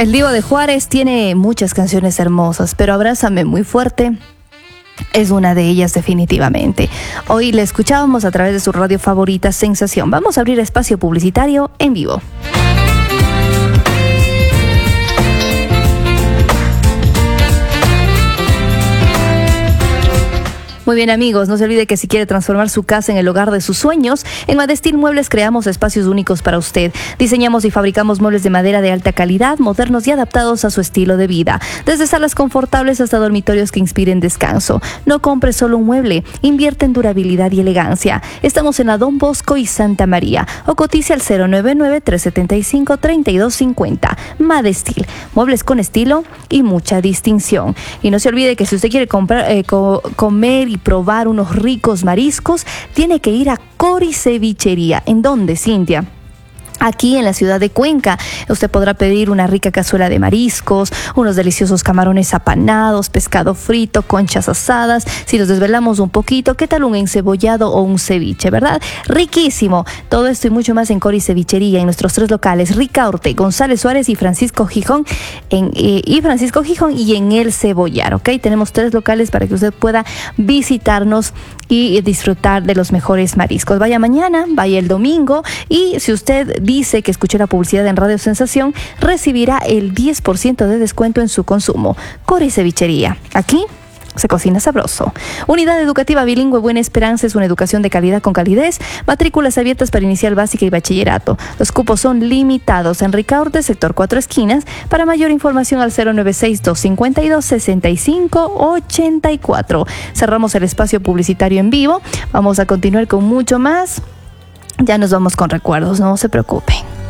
El Divo de Juárez tiene muchas canciones hermosas, pero Abrázame muy fuerte es una de ellas definitivamente. Hoy la escuchábamos a través de su radio favorita, Sensación. Vamos a abrir espacio publicitario en vivo. Muy bien, amigos, no se olvide que si quiere transformar su casa en el hogar de sus sueños, en Madestil Muebles creamos espacios únicos para usted. Diseñamos y fabricamos muebles de madera de alta calidad, modernos y adaptados a su estilo de vida. Desde salas confortables hasta dormitorios que inspiren descanso. No compre solo un mueble, invierte en durabilidad y elegancia. Estamos en la Don Bosco y Santa María. O cotice al 099-375-3250. Madestil, muebles con estilo y mucha distinción. Y no se olvide que si usted quiere comprar, comer y probar unos ricos mariscos, tiene que ir a Cori Cevichería. ¿En dónde, Cintia? Aquí en la ciudad de Cuenca. Usted podrá pedir una rica cazuela de mariscos, unos deliciosos camarones apanados, pescado frito, conchas asadas. Si nos desvelamos un poquito, ¿qué tal un encebollado o un ceviche, verdad? Riquísimo. Todo esto y mucho más en Cori Cevichería, en nuestros 3 locales: Ricaurte, González Suárez y Francisco Gijón, y en El Cebollar, ¿ok? Tenemos 3 locales para que usted pueda visitarnos y disfrutar de los mejores mariscos. Vaya mañana, vaya el domingo, y si usted dice que escuchó la publicidad en Radio Sensación, recibirá el 10% de descuento en su consumo. Cori Cevichería. Aquí se cocina sabroso. Unidad Educativa Bilingüe Buena Esperanza es una educación de calidad con calidez. Matrículas abiertas para inicial básica y bachillerato. Los cupos son limitados. En Ricaurte, sector 4 esquinas. Para mayor información al 096-252-6584. Cerramos el espacio publicitario en vivo. Vamos a continuar con mucho más. Ya nos vamos con recuerdos, no se preocupen.